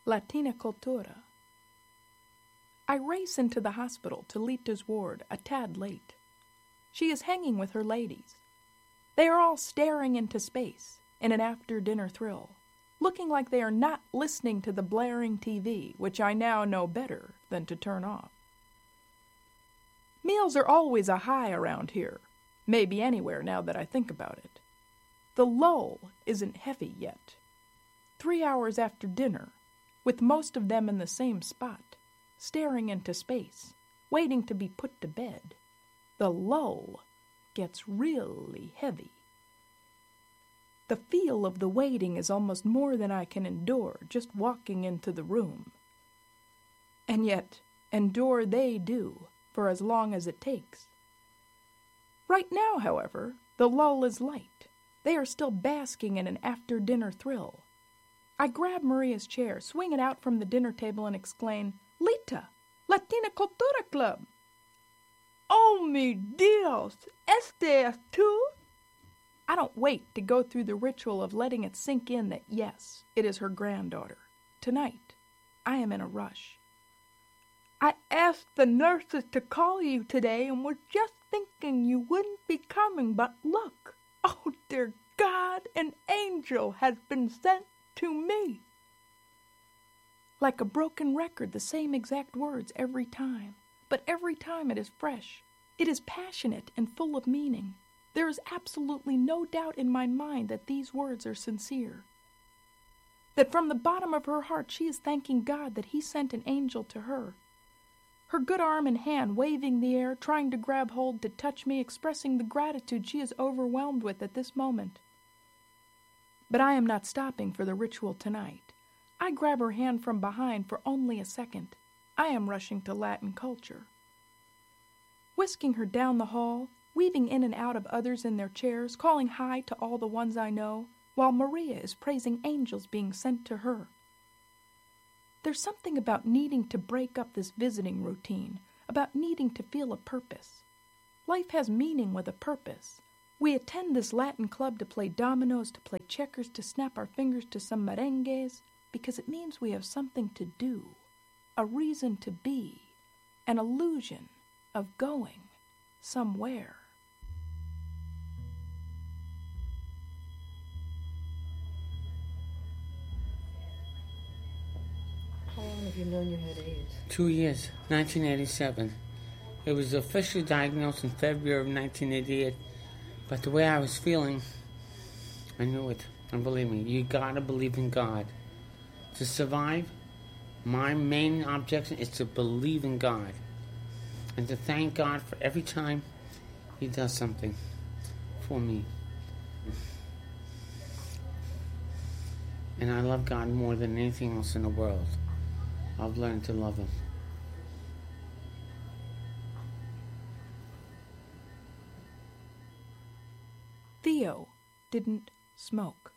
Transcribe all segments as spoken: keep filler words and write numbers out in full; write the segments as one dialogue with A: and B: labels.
A: Latina Cultura. I race into the hospital to Lita's ward, a tad late. She is hanging with her ladies. They are all staring into space in an after-dinner thrill, looking like they are not listening to the blaring T V, which I now know better than to turn off. Meals are always a high around here, maybe anywhere now that I think about it. The lull isn't heavy yet. Three hours after dinner, with most of them in the same spot, staring into space, waiting to be put to bed, the lull gets really heavy. The feel of the waiting is almost more than I can endure just walking into the room. And yet, endure they do, for as long as it takes. Right now, however, the lull is light. They are still basking in an after-dinner thrill. I grab Maria's chair, swing it out from the dinner table, and exclaim, "Lita, Latina Cultura Club!" "Oh, mi Dios, este es tú?" I don't wait to go through the ritual of letting it sink in that, yes, it is her granddaughter. Tonight, I am in a rush. "I asked the nurses to call you today and was just thinking you wouldn't be coming, but look, oh dear God, an angel has been sent to me." Like a broken record, the same exact words every time, but every time it is fresh. It is passionate and full of meaning. There is absolutely no doubt in my mind that these words are sincere. That from the bottom of her heart she is thanking God that He sent an angel to her. Her good arm and hand waving the air, trying to grab hold, to touch me, expressing the gratitude she is overwhelmed with at this moment. But I am not stopping for the ritual tonight. I grab her hand from behind for only a second. I am rushing to Latin culture. Whisking her down the hall, weaving in and out of others in their chairs, calling hi to all the ones I know, while Maria is praising angels being sent to her. There's something about needing to break up this visiting routine, about needing to feel a purpose. Life has meaning with a purpose. We attend this Latin club to play dominoes, to play checkers, to snap our fingers to some merengues, because it means we have something to do, a reason to be, an illusion of going somewhere.
B: How long have you known you had AIDS?
C: Two years, nineteen eighty-seven. It was officially diagnosed in February of nineteen eighty-eight, but the way I was feeling, I knew it. And believe me, you gotta believe in God. To survive, my main objective is to believe in God and to thank God for every time He does something for me. And I love God more than anything else in the world. I've learned to love Him.
A: Theo didn't smoke.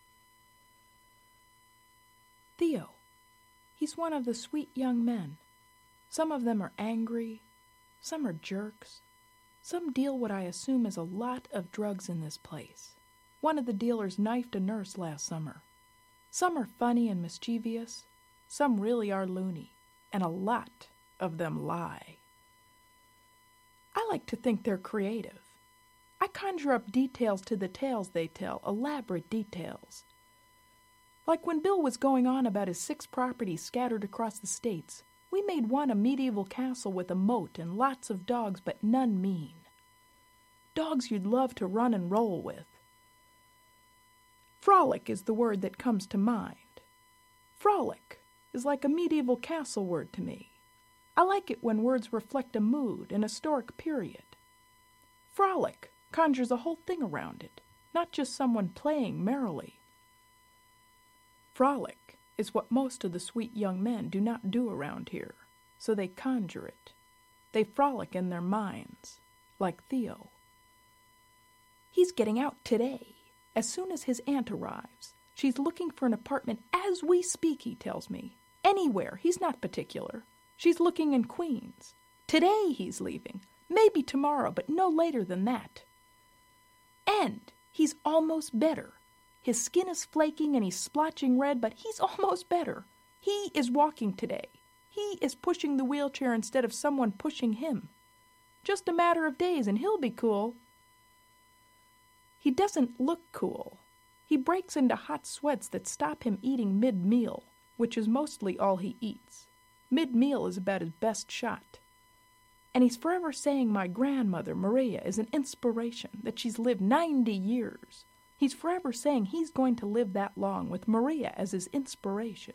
A: Theo. He's one of the sweet young men. Some of them are angry, some are jerks, some deal what I assume is a lot of drugs in this place. One of the dealers knifed a nurse last summer. Some are funny and mischievous, some really are loony, and a lot of them lie. I like to think they're creative. I conjure up details to the tales they tell, elaborate details. Like when Bill was going on about his six properties scattered across the states, we made one a medieval castle with a moat and lots of dogs, but none mean. Dogs you'd love to run and roll with. Frolic is the word that comes to mind. Frolic is like a medieval castle word to me. I like it when words reflect a mood, an historic period. Frolic conjures a whole thing around it, not just someone playing merrily. Frolic is what most of the sweet young men do not do around here, so they conjure it. They frolic in their minds, like Theo. He's getting out today, as soon as his aunt arrives. She's looking for an apartment as we speak, he tells me. Anywhere, he's not particular. She's looking in Queens. Today he's leaving, maybe tomorrow, but no later than that. And he's almost better. His skin is flaking and he's splotching red, but he's almost better. He is walking today. He is pushing the wheelchair instead of someone pushing him. Just a matter of days and he'll be cool. He doesn't look cool. He breaks into hot sweats that stop him eating mid-meal, which is mostly all he eats. Mid-meal is about his best shot. And he's forever saying my grandmother, Maria, is an inspiration, that she's lived ninety years. He's forever saying he's going to live that long with Maria as his inspiration.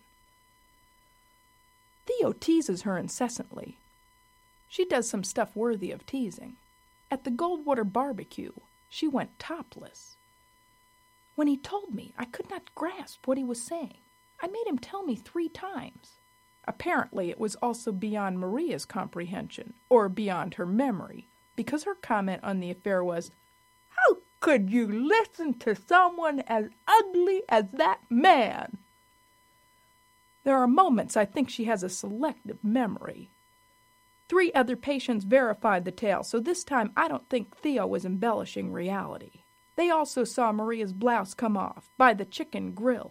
A: Theo teases her incessantly. She does some stuff worthy of teasing. At the Goldwater barbecue, she went topless. When he told me, I could not grasp what he was saying. I made him tell me three times. Apparently, it was also beyond Maria's comprehension, or beyond her memory, because her comment on the affair was, "How could you listen to someone as ugly as that man?" There are moments I think she has a selective memory. Three other patients verified the tale, so this time I don't think Theo was embellishing reality. They also saw Maria's blouse come off by the chicken grill.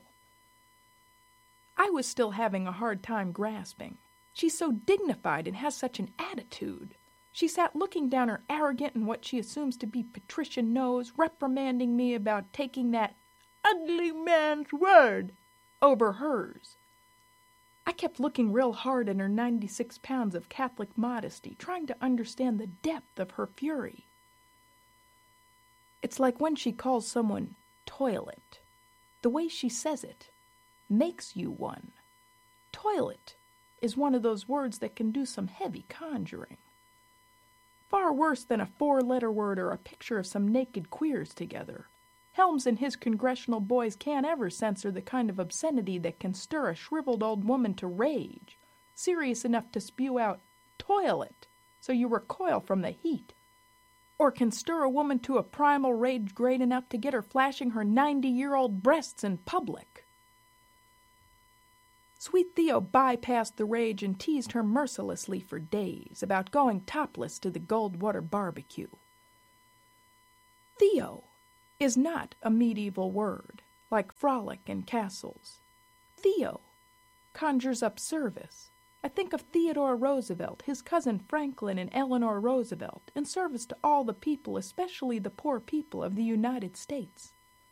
A: I was still having a hard time grasping. She's so dignified and has such an attitude. She sat looking down her arrogant and what she assumes to be patrician nose, reprimanding me about taking that ugly man's word over hers. I kept looking real hard at her ninety-six pounds of Catholic modesty, trying to understand the depth of her fury. It's like when she calls someone toilet. The way she says it makes you one. Toilet is one of those words that can do some heavy conjuring. Far worse than a four-letter word or a picture of some naked queers together. Helms and his congressional boys can't ever censor the kind of obscenity that can stir a shriveled old woman to rage, serious enough to spew out toilet so you recoil from the heat, or can stir a woman to a primal rage great enough to get her flashing her ninety-year-old breasts in public. Sweet Theo bypassed the rage and teased her mercilessly for days about going topless to the Goldwater barbecue. Theo is not a medieval word, like frolic and castles. Theo conjures up service. I think of Theodore Roosevelt, his cousin Franklin and Eleanor Roosevelt, in service to all the people, especially the poor people of the United States.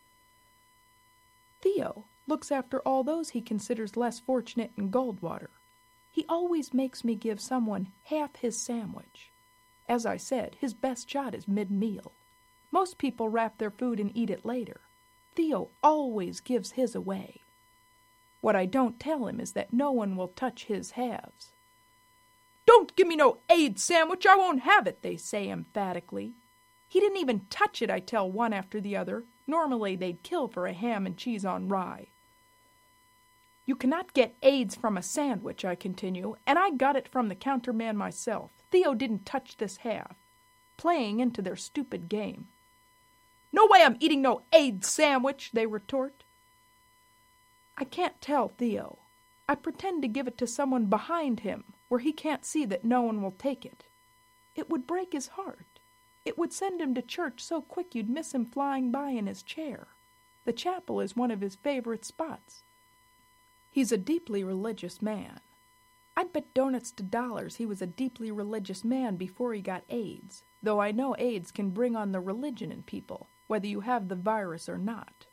A: Theo looks after all those he considers less fortunate in Goldwater. He always makes me give someone half his sandwich. As I said, his best shot is mid-meal. Most people wrap their food and eat it later. Theo always gives his away. What I don't tell him is that no one will touch his halves. "Don't give me no AIDS sandwich, I won't have it," they say emphatically. He didn't even touch it, I tell one after the other. Normally they'd kill for a ham and cheese on rye. "You cannot get AIDS from a sandwich," I continue, "and I got it from the counterman myself. Theo didn't touch this half." Playing into their stupid game. "No way I'm eating no AIDS sandwich," they retort. I can't tell Theo. I pretend to give it to someone behind him, where he can't see that no one will take it. It would break his heart. It would send him to church so quick you'd miss him flying by in his chair. The chapel is one of his favorite spots. He's a deeply religious man. I'd bet donuts to dollars he was a deeply religious man before he got AIDS, though I know AIDS can bring on the religion in people, whether you have the virus or not.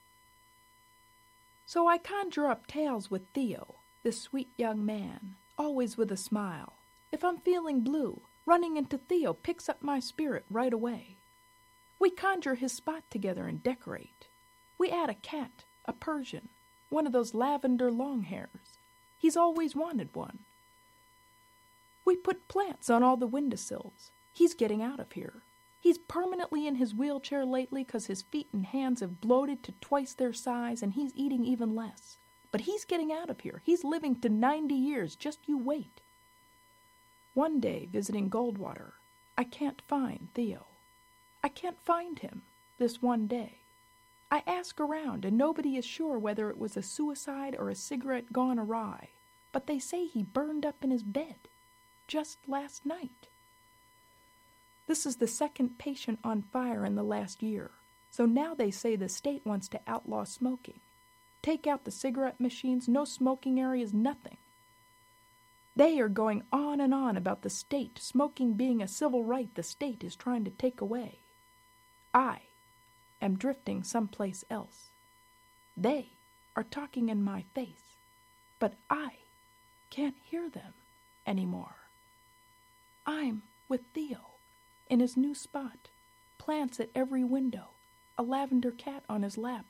A: So I conjure up tales with Theo, this sweet young man, always with a smile. If I'm feeling blue, running into Theo picks up my spirit right away. We conjure his spot together and decorate. We add a cat, a Persian, one of those lavender long hairs. He's always wanted one. We put plants on all the windowsills. He's getting out of here. He's permanently in his wheelchair lately because his feet and hands have bloated to twice their size and he's eating even less. But he's getting out of here. He's living to ninety years. Just you wait. One day, visiting Goldwater, I can't find Theo. I can't find him this one day. I ask around and nobody is sure whether it was a suicide or a cigarette gone awry, but they say he burned up in his bed just last night. This is the second patient on fire in the last year, so now they say the state wants to outlaw smoking. Take out the cigarette machines, no smoking areas, nothing. They are going on and on about the state, smoking being a civil right the state is trying to take away. I am drifting someplace else. They are talking in my face, but I can't hear them anymore. I'm with Theo in his new spot, plants at every window, a lavender cat on his lap.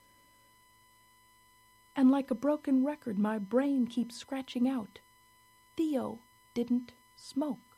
A: And like a broken record, my brain keeps scratching out, Theo didn't smoke.